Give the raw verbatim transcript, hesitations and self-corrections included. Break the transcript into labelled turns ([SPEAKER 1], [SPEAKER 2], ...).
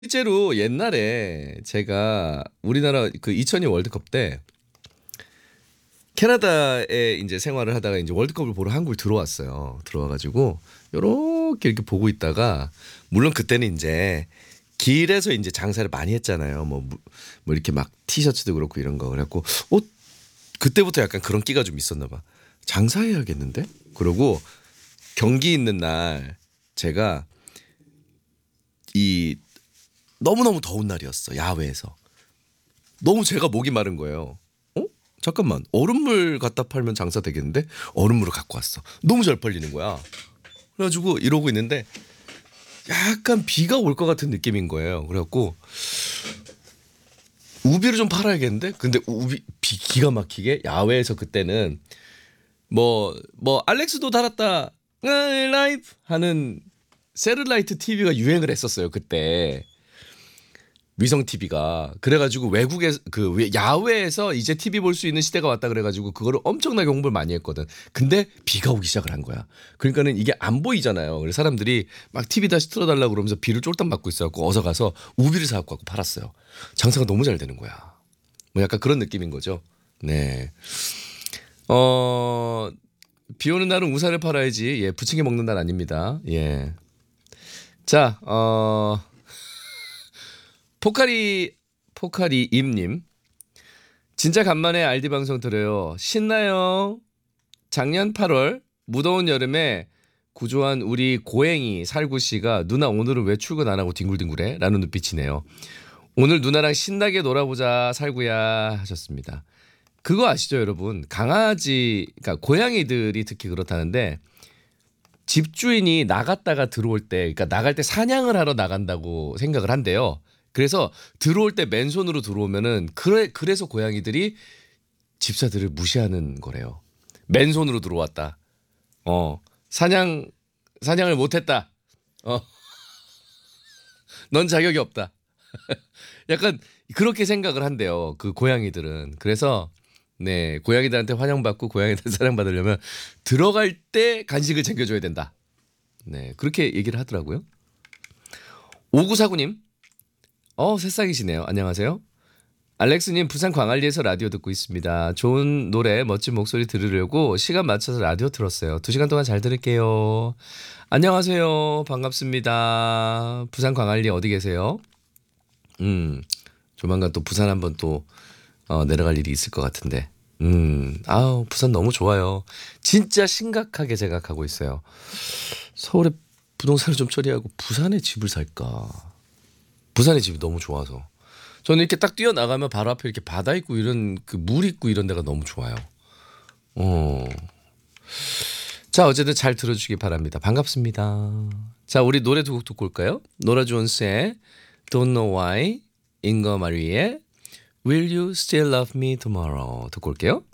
[SPEAKER 1] 실제로 옛날에 제가 우리나라 그 이천이 월드컵 때 캐나다에 인제 생활을 하다가 인제 월드컵을 보러 한국을 들어왔어요. 들어와 가지고 요렇게 이렇게 보고 있다가 물론 그때는 인제 길에서 인제 장사를 많이 했잖아요. 뭐 무 뭐 이렇게 막 티셔츠도 그렇고 이런 거. 그래 갖고 어 그때부터 약간 그런 끼가 좀 있었나 봐. '장사해야겠는데?' 그러고 경기 있는 날 제가 이 너무너무 더운 날이었어 야외에서. 너무 제가 목이 마른 거예요. '어 잠깐만 얼음물 갖다 팔면 장사 되겠는데?' 얼음물을 갖고 왔어. 너무 잘 팔리는 거야. 그래 가지고 이러고 있는데 약간 비가 올 것 같은 느낌인 거예요. 그래 갖고 '우비를 좀 팔아야겠는데?' 근데 우비 비 기가 막히게 야외에서 그때는 뭐 뭐 "알렉스도 달았다. 아 라이브." 하는 세룰라이트 티비가 유행을 했었어요 그때. 위성 티비가. 그래 가지고 외국에서 그 왜 야외에서 이제 티비 볼 수 있는 시대가 왔다 그래 가지고 그거를 엄청나게 홍보를 많이 했거든. 근데 비가 오기 시작을 한 거야. 그러니까는 이게 안 보이잖아요. 그래서 사람들이 막 "티비 다시 틀어 달라." 그러면서 비를 쫄딱 맞고 있어 갖고 어서 가서 우비를 사 갖고 팔았어요. 장사가 너무 잘 되는 거야. 뭐 약간 그런 느낌인 거죠. 네. 어 비 오는 날은 우산을 팔아야지 예 부침개 먹는 날 아닙니다. 예. 자 어 포카리 포카리임 님. "진짜 간만에 알디 방송 들어요. 신나요. 작년 팔월 무더운 여름에 구조한 우리 고행이 살구 씨가 '누나 오늘은 왜 출근 안 하고 뒹굴뒹굴해?' 라는 눈빛이네요. 오늘 누나랑 신나게 놀아보자 살구야." 하셨습니다. 그거 아시죠 여러분? 강아지 그러니까 고양이들이 특히 그렇다는데 집주인이 나갔다가 들어올 때 그러니까 나갈 때 사냥을 하러 나간다고 생각을 한대요. 그래서 들어올 때 맨손으로 들어오면은 그래 그래서 고양이들이 집사들을 무시하는 거래요. "맨손으로 들어왔다. 어 사냥 사냥을 못 했다. 어 넌 자격이 없다." 약간 그렇게 생각을 한대요 그 고양이들은. 그래서 네 고양이들한테 환영받고 고양이들 사랑받으려면 "들어갈 때 간식을 챙겨 줘야 된다." 네 그렇게 얘기를 하더라고요. 오구사구 님. 어 새싹이시네요. 안녕하세요. "알렉스님 부산 광안리에서 라디오 듣고 있습니다. 좋은 노래 멋진 목소리 들으려고 시간 맞춰서 라디오 틀었어요. 두 시간 동안 잘 들을게요." 안녕하세요. 반갑습니다. 부산 광안리 어디 계세요? 음 조만간 또 부산 한번 또 어 내려갈 일이 있을 것 같은데. 음 아우 부산 너무 좋아요. 진짜 심각하게 생각하고 있어요. '서울에 부동산을 좀 처리하고 부산에 집을 살까?' 부산에 집이 너무 좋아서. 저는 이렇게 딱 뛰어나가면 바로 앞에 이렇게 바다 있고 이런 그 물 있고 이런 데가 너무 좋아요. 어. 자 어쨌든 잘 들어 주시기 바랍니다. 반갑습니다. 자 우리 노래 두 곡 듣고 올까요? 노라 존스의 Don't Know Why, 잉거 마리의 Will You Still Love Me Tomorrow 듣고 올게요.